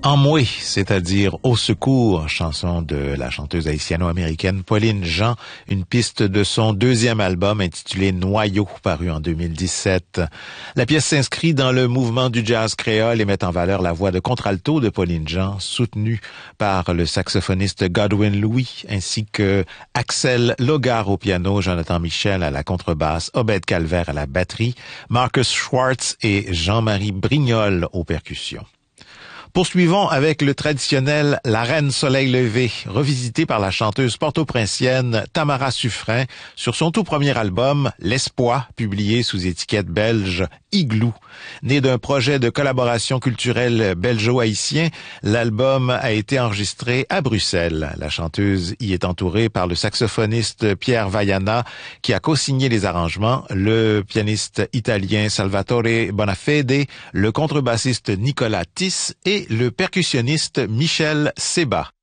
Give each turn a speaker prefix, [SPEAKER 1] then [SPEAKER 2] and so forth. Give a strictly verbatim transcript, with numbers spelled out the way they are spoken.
[SPEAKER 1] En moué, c'est-à-dire Au secours, chanson de la chanteuse haïtiano-américaine Pauline Jean, une piste de son deuxième album intitulé Noyau, paru en deux mille dix-sept. La pièce s'inscrit dans le mouvement du jazz créole et met en valeur la voix de contralto de Pauline Jean, soutenue par le saxophoniste Godwin Louis, ainsi que Axel Logar au piano, Jonathan Michel à la contrebasse, Obed Calvaire à la batterie, Marcus Schwartz et Jean-Marie Brignol aux percussions. Poursuivons avec le traditionnel La Reine Soleil Levé, revisité par la chanteuse porto-princienne Tamara Suffren sur son tout premier album, L'Espoir, publié sous étiquette belge Igloo. Né d'un projet de collaboration culturelle belgeo-haïtien, l'album a été enregistré à Bruxelles. La chanteuse y est entourée par le saxophoniste Pierre Vaiana, qui a co-signé les arrangements, le pianiste italien Salvatore Bonafede, le contrebassiste Nicolas Tiss et le percussionniste Michel Seba.